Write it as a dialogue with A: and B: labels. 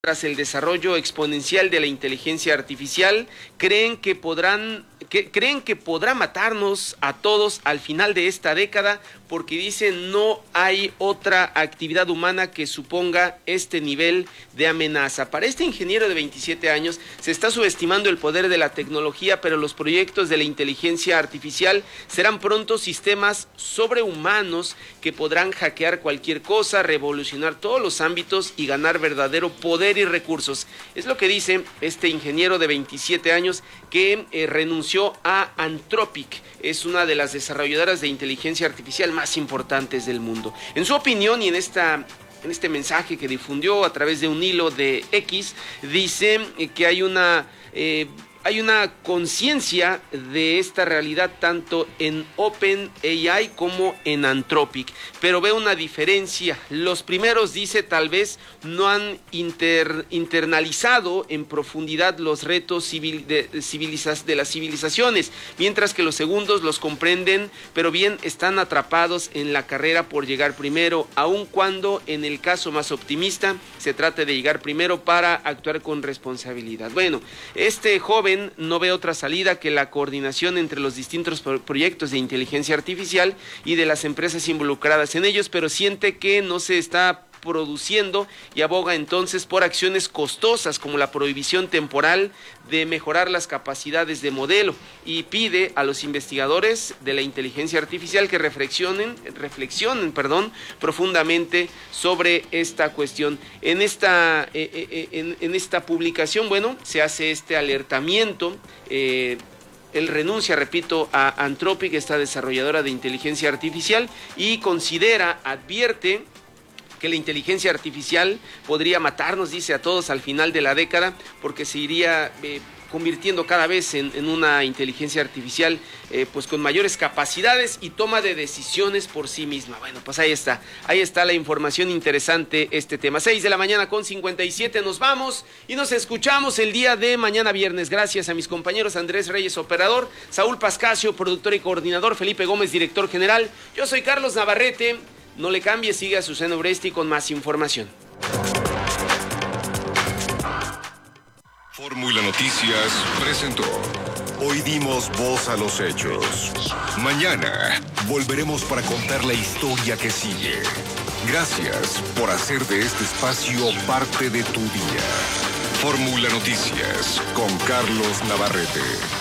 A: Tras el desarrollo exponencial de la inteligencia artificial, creen que podrá matarnos a todos al final de esta década, porque dicen no hay otra actividad humana que suponga este nivel de amenaza. Para este ingeniero de 27 años se está subestimando el poder de la tecnología, pero los proyectos de la inteligencia artificial serán pronto sistemas sobrehumanos que podrán hackear cualquier cosa, revolucionar todos los ámbitos y ganar verdadero poder y recursos. Es lo que dice este ingeniero de 27 años que renunció a Anthropic. Es una de las desarrolladoras de inteligencia artificial más importantes del mundo. En su opinión y en este mensaje que difundió a través de un hilo de X, dice que hay una conciencia de esta realidad tanto en OpenAI como en Anthropic, pero ve una diferencia. Los primeros, dice, tal vez no han internalizado en profundidad los retos de las civilizaciones, mientras que los segundos los comprenden, pero bien están atrapados en la carrera por llegar primero, aun cuando en el caso más optimista se trate de llegar primero para actuar con responsabilidad. Bueno, este joven no ve otra salida que la coordinación entre los distintos proyectos de inteligencia artificial y de las empresas involucradas en ellos, pero siente que no se está produciendo y aboga entonces por acciones costosas como la prohibición temporal de mejorar las capacidades de modelo, y pide a los investigadores de la inteligencia artificial que reflexionen profundamente sobre esta cuestión. En esta publicación, bueno, se hace este alertamiento. Él renuncia, repito, a Anthropic, esta desarrolladora de inteligencia artificial, y advierte que la inteligencia artificial podría matarnos, dice, a todos al final de la década, porque se iría convirtiendo cada vez en una inteligencia artificial pues con mayores capacidades y toma de decisiones por sí misma. Bueno, pues ahí está la información interesante, este tema. 6 de la mañana con 57, nos vamos y nos escuchamos el día de mañana viernes. Gracias a mis compañeros Andrés Reyes, operador, Saúl Pascasio, productor y coordinador, Felipe Gómez, director general. Yo soy Carlos Navarrete. No le cambie, siga a Susana Uresti con más información.
B: Fórmula Noticias presentó. Hoy dimos voz a los hechos. Mañana volveremos para contar la historia que sigue. Gracias por hacer de este espacio parte de tu día. Fórmula Noticias con Carlos Navarrete.